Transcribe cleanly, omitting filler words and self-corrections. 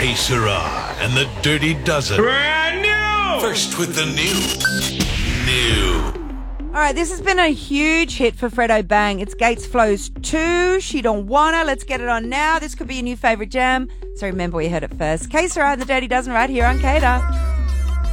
Que Sera and the Dirty Dozen. Brand new! First with the new. All right, this has been a huge hit for Fredo Bang. It's Gates Flows 2. She Don't Wanna. Let's get it on now. This could be your new favourite jam. So remember, we heard it first. Que Sera and the Dirty Dozen right here on Cater.